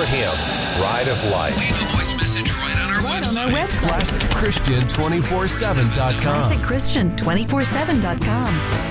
him. Ride of Life. Leave a voice message right on our website. ClassicChristian247.com. ClassicChristian247.com.